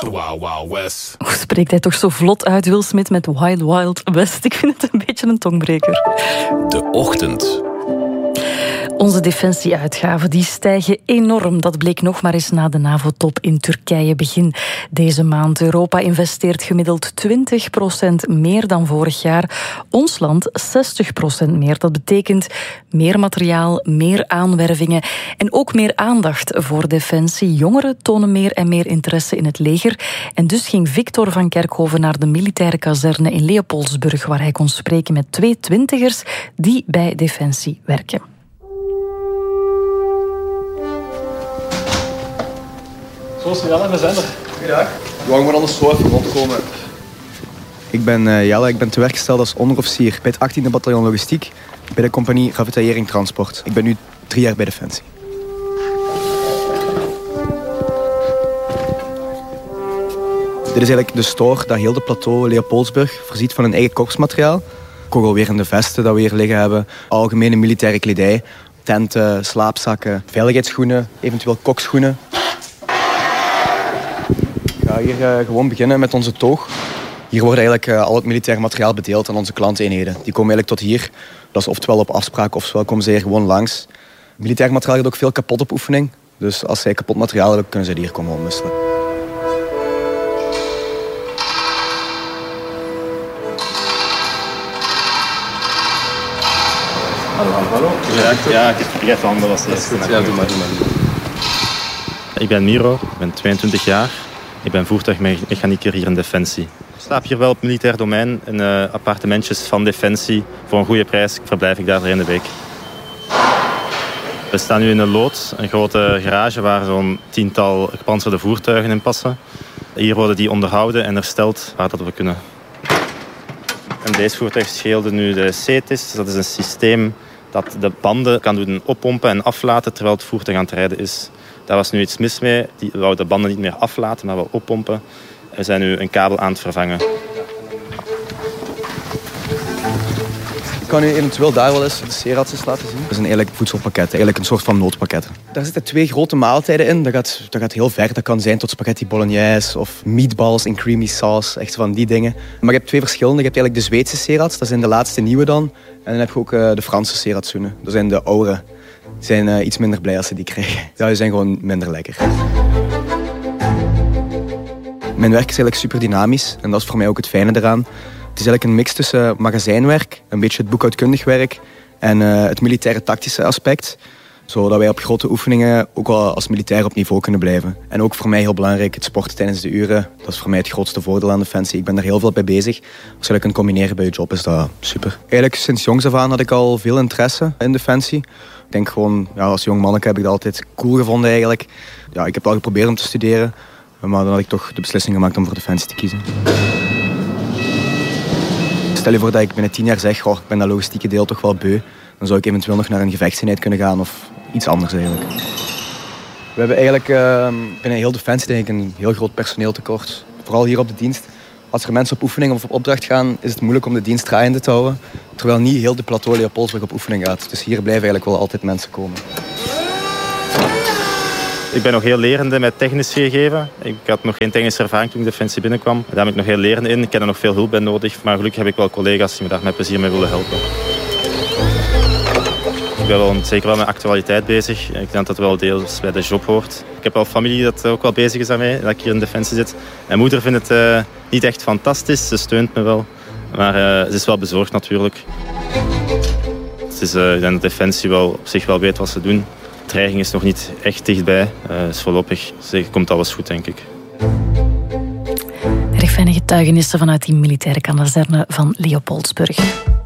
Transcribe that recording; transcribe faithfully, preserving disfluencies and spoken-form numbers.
Wild Wild West. Hoe spreekt hij toch zo vlot uit, Will Smith, met Wild Wild West? Ik vind het een beetje een tongbreker. De Ochtend. Onze defensieuitgaven die stijgen enorm. Dat bleek nog maar eens na de NAVO-top in Turkije begin deze maand. Europa investeert gemiddeld twintig procent meer dan vorig jaar. Ons land zestig procent meer. Dat betekent meer materiaal, meer aanwervingen en ook meer aandacht voor defensie. Jongeren tonen meer en meer interesse in het leger. En dus ging Victor van Kerkhoven naar de militaire kazerne in Leopoldsburg, waar hij kon spreken met twee twintigers die bij defensie werken. Zo snel en we zijn er. Goeiedag. We gaan anders zo even rondkomen. Ik ben uh, Jelle, ik ben te werk gesteld als onderofficier bij het achttiende bataljon logistiek bij de compagnie ravitaillering transport. Ik ben nu drie jaar bij Defensie. Dit is eigenlijk de store dat heel de plateau Leopoldsburg voorziet van een eigen korpsmateriaal. Kogelwerende vesten dat we hier liggen hebben, algemene militaire kledij, tenten, slaapzakken, veiligheidsschoenen, eventueel kokschoenen. Ik ga hier uh, gewoon beginnen met onze toog. Hier wordt eigenlijk uh, al het militair materiaal bedeeld aan onze klanteenheden. Die komen eigenlijk tot hier. Dat is oftewel op afspraak, ofwel komen ze hier gewoon langs. Militair materiaal gaat ook veel kapot op oefening. Dus als zij kapot materiaal hebben, kunnen ze hier komen omwisselen. Hallo, hallo. Ja, ja, ik vergeet handen was het. Ja, doe maar, doe maar. Ik ben Miro, ik ben tweeëntwintig jaar. Ik ben voertuigmechanieker hier in Defensie. Ik slaap hier wel op militair domein in uh, appartementjes van Defensie. Voor een goede prijs verblijf ik daar de hele week. We staan nu in een loods, een grote garage waar zo'n tiental gepantserde voertuigen in passen. Hier worden die onderhouden en hersteld waar dat we kunnen. En deze voertuig scheelde nu de CETIS. Dat is een systeem dat de banden kan doen oppompen en aflaten terwijl het voertuig aan het rijden is. Daar was nu iets mis mee. Die wou de banden niet meer aflaten, maar wel oppompen. We zijn nu een kabel aan het vervangen. Ik kan u eventueel daar wel eens de C-ratsjes laten zien. Dat zijn eigenlijk voedselpakketten, eigenlijk een soort van noodpakketten. Daar zitten twee grote maaltijden in. Dat gaat, dat gaat heel ver. Dat kan zijn tot spaghetti bolognese of meatballs in creamy sauce. Echt van die dingen. Maar je hebt twee verschillende. Je hebt eigenlijk de Zweedse C-rats. Dat zijn de laatste nieuwe dan. En dan heb je ook uh, de Franse C-ratsoenen. Dat zijn de oude. Die zijn uh, iets minder blij als ze die krijgen. Ja, die zijn gewoon minder lekker. Mijn werk is eigenlijk super dynamisch. En dat is voor mij ook het fijne eraan. Het is eigenlijk een mix tussen magazijnwerk, een beetje het boekhoudkundig werk en uh, het militaire tactische aspect. Zodat wij op grote oefeningen ook wel als militair op niveau kunnen blijven. En ook voor mij heel belangrijk, het sporten tijdens de uren. Dat is voor mij het grootste voordeel aan Defensie. Ik ben daar heel veel bij bezig. Als je dat kunt combineren bij je job, is dat super. Eigenlijk sinds jongs af aan had ik al veel interesse in Defensie. Ik denk gewoon, ja, als jong manneke heb ik dat altijd cool gevonden eigenlijk. Ja, ik heb wel geprobeerd om te studeren, maar dan had ik toch de beslissing gemaakt om voor Defensie te kiezen. Stel je voor dat ik binnen tien jaar zeg, oh, ik ben dat logistieke deel toch wel beu. Dan zou ik eventueel nog naar een gevechtseenheid kunnen gaan of iets anders eigenlijk. We hebben eigenlijk uh, binnen heel Defensie denk ik een heel groot personeeltekort. Vooral hier op de dienst. Als er mensen op oefening of op opdracht gaan, is het moeilijk om de dienst draaiende te houden. Terwijl niet heel de plateau Leopoldsburg op oefening gaat. Dus hier blijven eigenlijk wel altijd mensen komen. Ik ben nog heel lerende met technisch gegeven. Ik had nog geen technische ervaring toen ik Defensie binnenkwam. Daar ben ik nog heel lerende in. Ik heb er nog veel hulp bij nodig. Maar gelukkig heb ik wel collega's die me daar met plezier mee willen helpen. Ik ben wel, zeker wel met actualiteit bezig. Ik denk dat dat wel deels bij de job hoort. Ik heb wel familie dat ook wel bezig is daarmee, dat ik hier in Defensie zit. Mijn moeder vindt het uh, niet echt fantastisch. Ze steunt me wel. Maar uh, ze is wel bezorgd natuurlijk. Het is, uh, ik denk dat Defensie wel op zich wel weet wat ze doen. De dreiging is nog niet echt dichtbij. Uh, dus voorlopig komt alles goed, denk ik. Erg fijne getuigenissen vanuit die militaire kazerne van Leopoldsburg.